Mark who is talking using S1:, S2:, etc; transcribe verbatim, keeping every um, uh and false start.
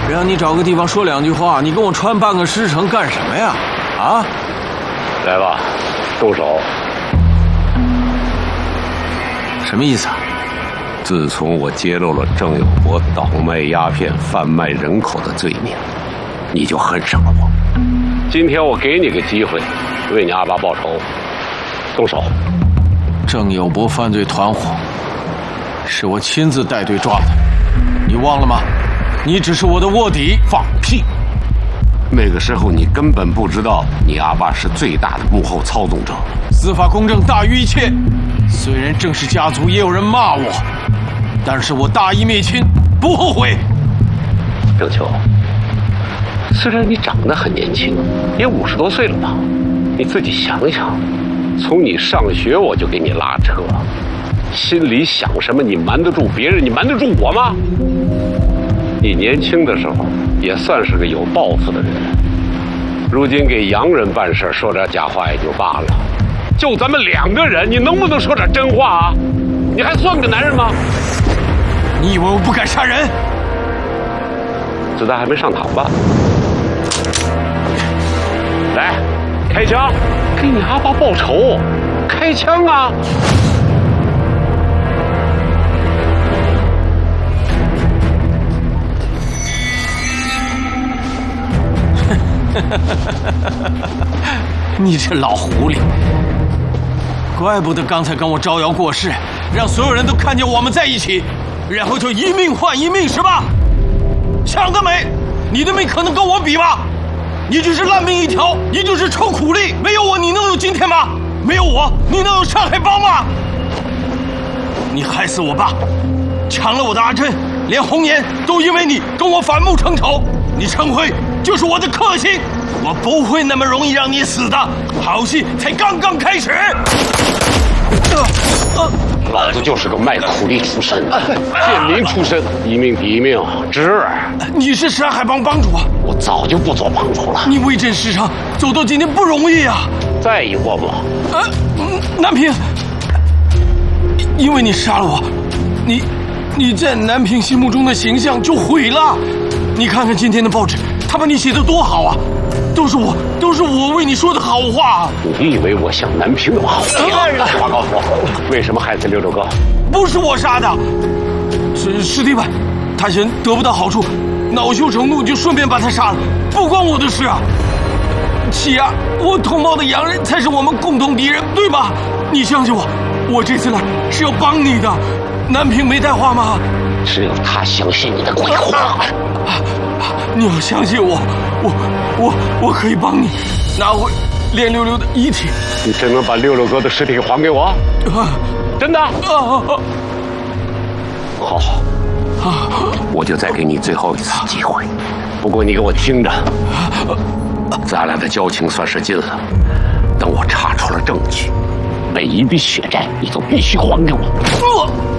S1: 让你找个地方说两句话，你跟我穿半个时辰干什么呀？啊！
S2: 来吧，动手。
S1: 什么意思啊？
S2: 自从我揭露了郑有国倒卖鸦片、贩卖人口的罪名，你就恨上了我。今天我给你个机会，为你阿爸报仇，动手。
S1: 郑有国犯罪团伙是我亲自带队抓的，你忘了吗？你只是我的卧底。
S2: 放屁！那个时候你根本不知道，你阿爸是最大的幕后操纵者。
S1: 司法公正大于一切。虽然郑氏家族也有人骂我，但是我大义灭亲，不后悔。
S2: 郑秋，虽然你长得很年轻，也五十多岁了吧？你自己想想，从你上学我就给你拉车，心里想什么你瞒得住别人，你瞒得住我吗？你年轻的时候也算是个有抱负的人，如今给洋人办事说点假话也就罢了，就咱们两个人，你能不能说点真话啊？你还算个男人吗？
S1: 你以为我不敢杀人？
S2: 子弹还没上膛吧？来，开枪，给你阿爸报仇，开枪啊！
S1: 你这老狐狸，怪不得刚才跟我招摇过市，让所有人都看见我们在一起，然后就一命换一命是吧？想得美！你的命可能跟我比吗？你只是烂命一条，你就是臭苦力，没有我你能有今天吗？没有我你能有上海帮吗？你害死我爸，抢了我的阿珍，连红颜都因为你跟我反目成仇。你陈辉就是我的克星，我不会那么容易让你死的，好戏才刚刚开始。呃
S2: 呃、老子就是个卖苦力出身的，贱民出身，一命抵一命，侄儿。
S1: 你是山海帮帮主啊？
S2: 我早就不做帮主了。
S1: 你威震市场，走到今天不容易啊。
S2: 在意我不？
S1: 呃，南平，因为你杀了我，你你在南平心目中的形象就毁了。你看看今天的报纸，他把你写得多好啊！都是我，都是我为你说的好话。
S2: 你以为我像南平那么好？第二个话告诉我，为什么害死六六哥？
S1: 不是我杀的，是史蒂文，他嫌得不到好处，恼羞成怒，就顺便把他杀了，不关我的事啊！启亚，我同胞的洋人才是我们共同敌人，对吧？你相信我，我这次来是要帮你的。南平没带话吗？
S2: 只有他相信你的鬼话。
S1: 啊啊、你要相信我，我我我可以帮你拿回连六六的遗体。
S2: 你真能把六六哥的尸体还给我？啊、真的？啊啊啊！好，啊，我就再给你最后一次机会。不过你给我听着，咱俩的交情算是尽了。等我查出了证据，每一笔血债你都必须还给我。